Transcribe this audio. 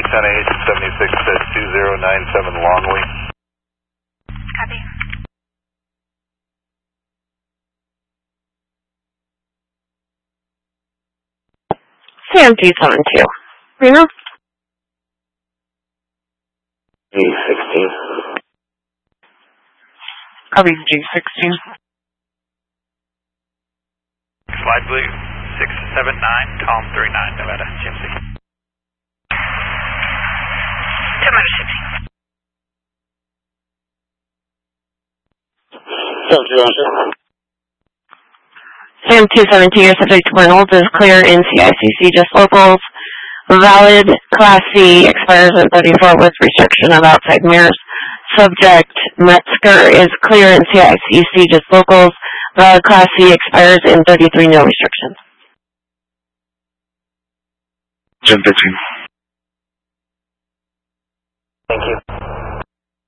76 says 2097 Longley. Copy. Sam 272. Reno? G16. Copy G16. Flight Blue 679, Tom 39, Nevada, GMC. 260. Sam 272, your subject to Reynolds is clear in CICC, just locals. Valid Class C expires in 34 with restriction of outside mirrors. Subject Metzger is clear in CICC, just locals. Valid Class C expires in 33, no restrictions. Gen 13.